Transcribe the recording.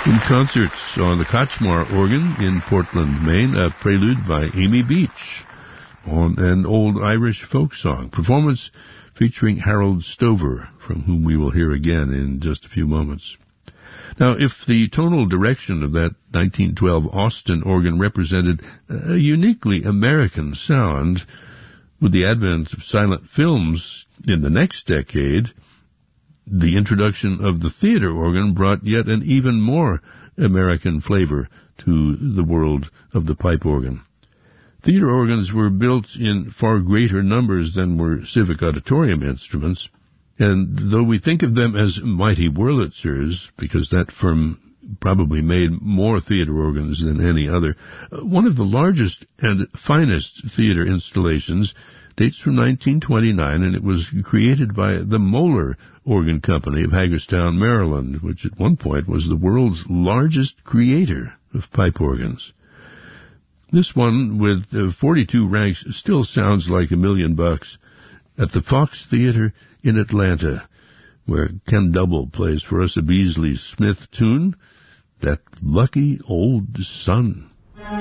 In concerts on the Kachmar organ in Portland, Maine, a prelude by Amy Beach on an old Irish folk song. Performance featuring Harold Stover, from whom we will hear again in just a few moments. Now, if the tonal direction of that 1912 Austin organ represented a uniquely American sound, with the advent of silent films in the next decade, the introduction of the theater organ brought yet an even more American flavor to the world of the pipe organ. Theater organs were built in far greater numbers than were civic auditorium instruments, and though we think of them as mighty Wurlitzers, because that firm probably made more theater organs than any other, one of the largest and finest theater installations dates from 1929, and it was created by the Moeller Organ Company of Hagerstown, Maryland, which at one point was the world's largest creator of pipe organs. This one, with 42 ranks, still sounds like $1 million at the Fox Theater in Atlanta, where Ken Double plays for us a Beasley Smith tune, That Lucky Old Sun.